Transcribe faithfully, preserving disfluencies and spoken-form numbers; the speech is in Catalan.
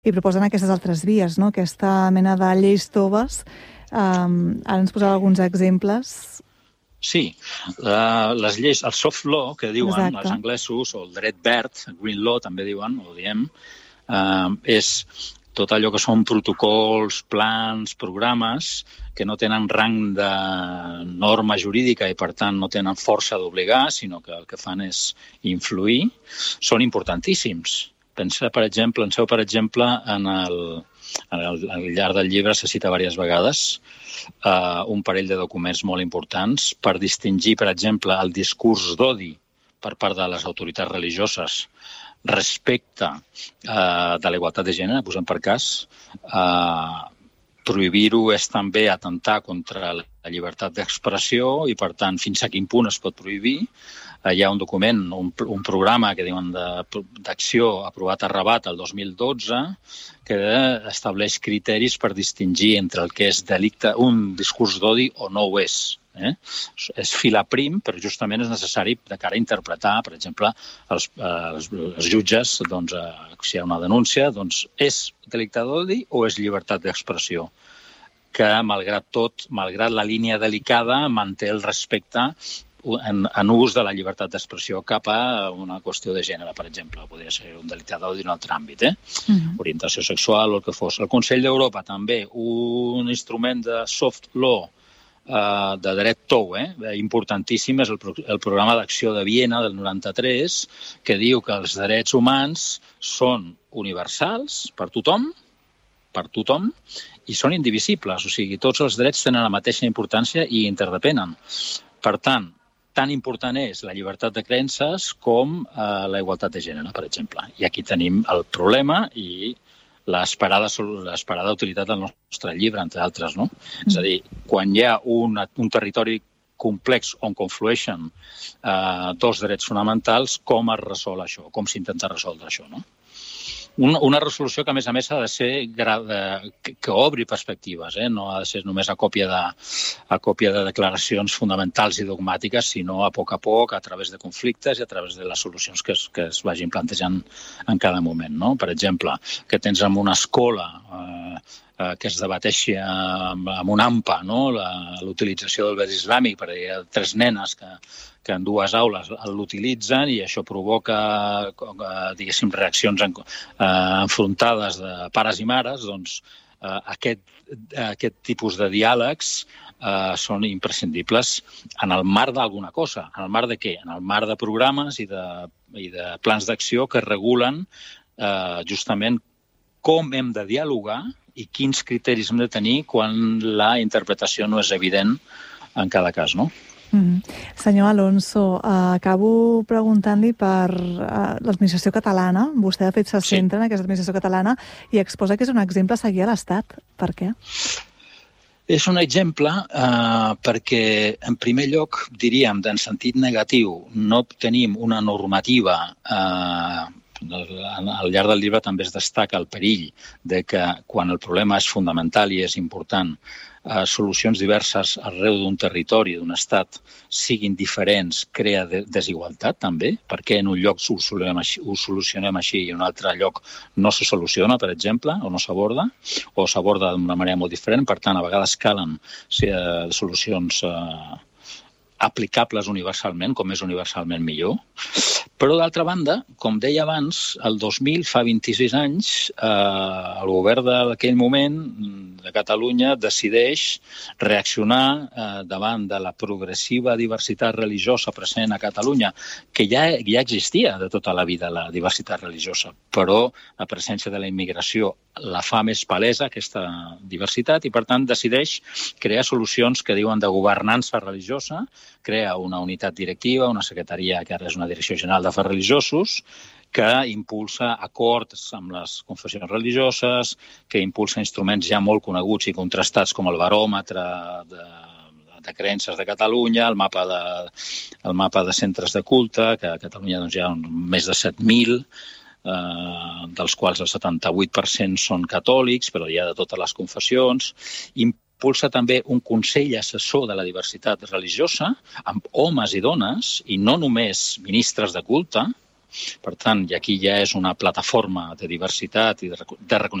i proposen aquestes altres vies, no? Aquesta mena de lleis toves. Um, ara ens posava alguns exemples. Sí, la, les lleis, el soft law, que diuen Exacte. els anglesos, o el dret verd, el green law també diuen, o diem, uh, és tot allò que són protocols, plans, programes que no tenen rang de norma jurídica i, per tant, no tenen força d'obligar, sinó que el que fan és influir, són importantíssims. Pensa, per exemple, penseu, per exemple, en el, en el, al llarg del llibre se cita diverses vegades uh, un parell de documents molt importants per distingir, per exemple, el discurs d'odi per part de les autoritats religioses respecte uh, de la igualtat de gènere, posem per cas. Uh, prohibir-ho és també atentar contra la llibertat d'expressió i, per tant, fins a quin punt es pot prohibir. Uh, hi ha un document, un, un programa que diuen d'acció aprovat a Rabat el dos mil dotze que estableix criteris per distingir entre el que és delicte, un discurs d'odi o no ho és. Eh? És filar prim, però justament és necessari de cara a interpretar, per exemple, els, els, els jutges, doncs, eh, si hi ha una denúncia, doncs és delicte d'odi o és llibertat d'expressió? Que, malgrat tot, malgrat la línia delicada, manté el respecte en, en ús de la llibertat d'expressió cap a una qüestió de gènere, per exemple. Podria ser un delicte d'odi en un altre àmbit, eh? Uh-huh. Orientació sexual o el que fos. El Consell d'Europa també, un instrument de soft law Uh, de dret tou, eh? importantíssim, és el, pro el programa d'acció de Viena del noranta-tres, que diu que els drets humans són universals per tothom, per tothom, i són indivisibles, o sigui, tots els drets tenen la mateixa importància i interdepenen. Per tant, tan important és la llibertat de creences com uh, la igualtat de gènere, per exemple. I aquí tenim el problema i l'esperada l'esperada utilitat del nostre llibre, entre altres, no? Mm. És a dir, quan hi ha un, un territori complex on conflueixen eh, dos drets fonamentals, com es resol això? Com s'intenta resoldre això, no? Una, una resolució que, a més a més, ha de ser que, que obri perspectives, eh? No ha de ser només a còpia, de, a còpia de declaracions fonamentals i dogmàtiques, sinó a poc a poc, a través de conflictes i a través de les solucions que es, que es vagin plantejant en cada moment, no? Per exemple, que tens en una escola eh, eh, que es debateixi amb, amb un AMPA, no? L'utilització del vers islàmic, perquè hi ha tres nenes que que en dues aules l'utilitzen i això provoca, diguéssim, reaccions en, eh, enfrontades de pares i mares, doncs eh, aquest, aquest tipus de diàlegs eh, són imprescindibles en el marc d'alguna cosa. En el marc de què? En el marc de programes i de, i de plans d'acció que regulen eh, justament com hem de dialogar i quins criteris hem de tenir quan la interpretació no és evident en cada cas, no? Mm. Senyor Alonso, uh, acabo preguntant-li per uh, l'administració catalana. Vostè, de fet, se centra sí. en aquesta administració catalana i exposa que és un exemple a seguir a l'Estat. Per què? És un exemple uh, perquè, en primer lloc, diríem, en sentit negatiu, no tenim una normativa uh, al llarg del llibre també es destaca el perill de que quan el problema és fonamental i és important, eh, solucions diverses arreu d'un territori, d'un estat, siguin diferents, crea de desigualtat també, perquè en un lloc ho solucionem així, ho solucionem així i en un altre lloc no se soluciona, per exemple, o no s'aborda, o s'aborda d'una manera molt diferent. Per tant, a vegades calen sí, eh, solucions eh, aplicables universalment, com és universalment millor. Però, d'altra banda, com deia abans, el dos mil, fa vint-i-sis anys, eh, el govern d'aquell moment de Catalunya decideix reaccionar eh, davant de la progressiva diversitat religiosa present a Catalunya, que ja, ja existia de tota la vida la diversitat religiosa, però la presència de la immigració la fa més palesa, aquesta diversitat, i per tant decideix crear solucions que diuen de governança religiosa, crea una unitat directiva, una secretaria que ara és una direcció general d'afers religiosos, que impulsa acords amb les confessions religioses, que impulsa instruments ja molt coneguts i contrastats com el baròmetre de, de creences de Catalunya, el mapa de, el mapa de centres de culte, que a Catalunya doncs, hi ha més de set mil, eh, dels quals el setanta-vuit per cent són catòlics, però hi ha de totes les confessions. Impulsa també un consell assessor de la diversitat religiosa amb homes i dones, i no només ministres de culte, Per tant, i aquí ja és una plataforma de diversitat i de reconeixement